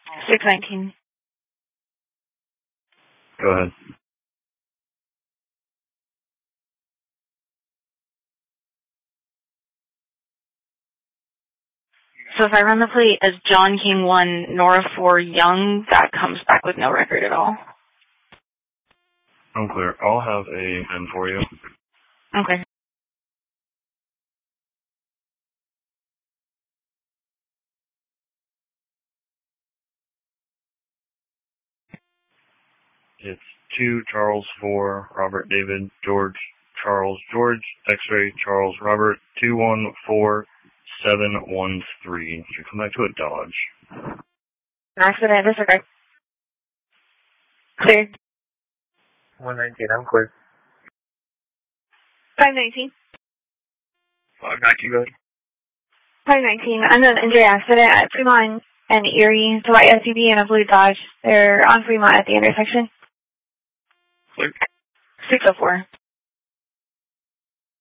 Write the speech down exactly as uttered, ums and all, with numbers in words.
six nineteen. Go ahead. So if I run the plate as John King one, Nora four, Young, that comes back with no record at all. Unclear. I'll have a V I N for you. Okay. It's two Charles four Robert David George Charles George X-ray Charles Robert two one four seven one three. Should come back to a Dodge. Accident disregard. Clear. one nineteen, I'm clear. five nineteen. five nineteen, go ahead. five nineteen. Unknown injury accident at Fremont and Erie. It's a white S U V and a blue Dodge. They're on Fremont at the intersection. Clear. six oh four.